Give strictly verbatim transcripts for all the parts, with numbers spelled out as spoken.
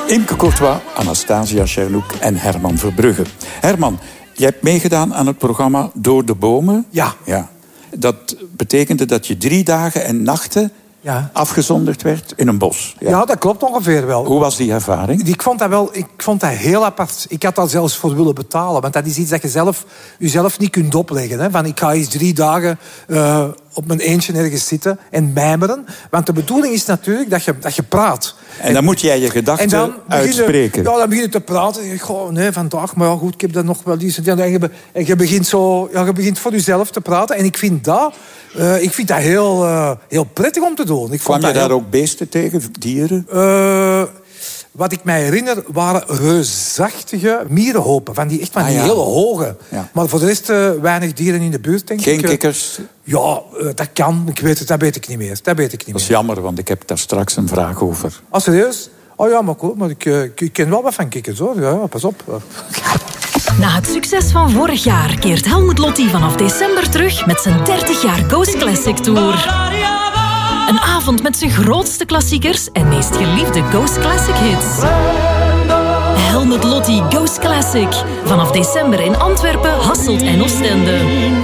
Imke Courtois, Anastasia Sherlock en Herman Verbrugge. Herman, jij hebt meegedaan aan het programma Door de Bomen. Ja. ja. Dat betekende dat je drie dagen en nachten ja. afgezonderd werd in een bos. Ja. ja, dat klopt ongeveer wel. Hoe was die ervaring? Ik vond dat wel, ik vond dat heel apart. Ik had daar zelfs voor willen betalen. Want dat is iets dat je zelf, jezelf niet kunt opleggen. Hè? Van, ik ga eens drie dagen uh, op mijn eentje ergens zitten en mijmeren. Want de bedoeling is natuurlijk dat je, dat je praat. En dan en, moet jij je gedachten dan uitspreken. Je, ja, dan begin je te praten. En je goh, nee, vandaag, maar ja, goed, ik heb dat nog wel iets. En je, en je begint zo, ja, je begint voor jezelf te praten. En ik vind dat, uh, ik vind dat heel, uh, heel prettig om te doen. Ik Kwam vond je daar heel... ook beesten tegen, dieren? Uh, wat ik mij herinner waren reusachtige mierenhopen. Van die echt van die ah, ja. hele hoge. Ja. Maar voor de rest uh, weinig dieren in de buurt, denk Geen ik. Geen kikkers? Ja, uh, dat kan. Ik weet het, dat weet ik niet meer. Dat weet ik niet dat is meer. jammer, want ik heb daar straks een vraag over. Ah, serieus? Oh ja, maar cool. Maar ik, uh, ik ken wel wat van kikkers, hoor. Ja, pas op. Na het succes van vorig jaar keert Helmut Lotti vanaf december terug met zijn dertig jaar Ghost Classic Tour. Een avond met zijn grootste klassiekers en meest geliefde Ghost Classic hits. Helmut Lotti Ghost Classic. Vanaf december in Antwerpen, Hasselt en Oostende.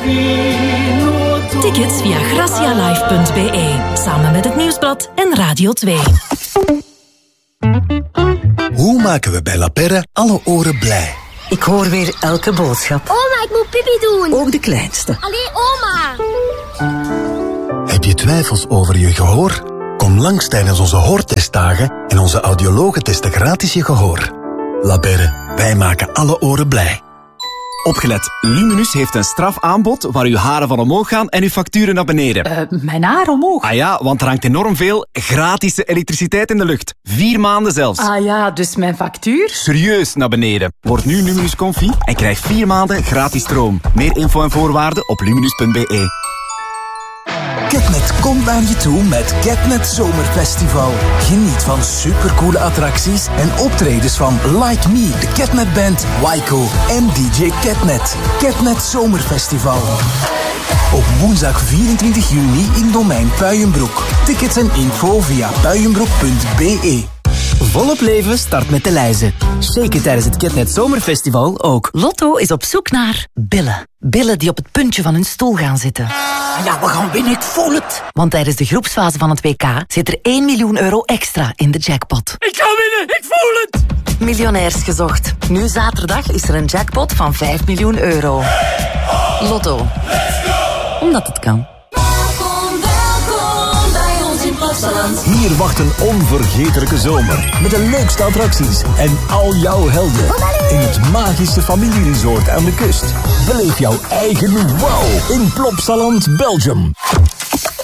Tickets via gracialive punt b e. Samen met het Nieuwsblad en Radio twee. Hoe maken we bij La Perre alle oren blij? Ik hoor weer elke boodschap. Oma, ik moet pipi doen. Ook de kleinste. Allee, oma. Heb je twijfels over je gehoor? Kom langs tijdens onze hoortestdagen en onze audiologen testen gratis je gehoor. La Perre, wij maken alle oren blij. Opgelet, Luminus heeft een strafaanbod waar uw haren van omhoog gaan en uw facturen naar beneden. Uh, mijn haar omhoog? Ah ja, want er hangt enorm veel gratis elektriciteit in de lucht. Vier maanden zelfs. Ah ja, dus mijn factuur? Serieus naar beneden. Word nu Luminus Comfy en krijg vier maanden gratis stroom. Meer info en voorwaarden op luminus punt b e. Ketnet komt naar je toe met Ketnet Zomerfestival. Geniet van supercoole attracties en optredens van Like Me, de Ketnet Band, Waiko en D J Ketnet. Ketnet Zomerfestival. Op woensdag vierentwintig juni in Domein Puijenbroek. Tickets en info via puijenbroek punt b e. Volop leven start met de lijzen. Zeker tijdens het Ketnet Zomerfestival ook. Lotto is op zoek naar billen. Billen die op het puntje van hun stoel gaan zitten. Ja, we gaan winnen, ik voel het. Want tijdens de groepsfase van het W K zit er één miljoen euro extra in de jackpot. Ik ga winnen, ik voel het. Miljonairs gezocht. Nu zaterdag is er een jackpot van vijf miljoen euro. Lotto. Omdat het kan. Hier wacht een onvergetelijke zomer. Met de leukste attracties en al jouw helden. In het magische familieresort aan de kust. Beleef jouw eigen wow in Plopsaland, Belgium.